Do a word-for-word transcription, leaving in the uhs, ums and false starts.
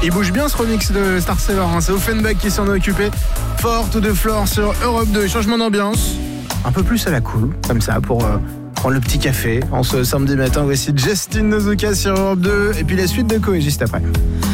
Il bouge bien ce remix de Star Saver, hein. C'est Offenbach qui s'en est occupé. Forte de Flore sur Europe deux. Changement d'ambiance, un peu plus à la cool, comme ça, pour euh, prendre le petit café en ce samedi matin. Voici Justin Nozuka sur Europe deux. Et puis la suite de Koé juste après.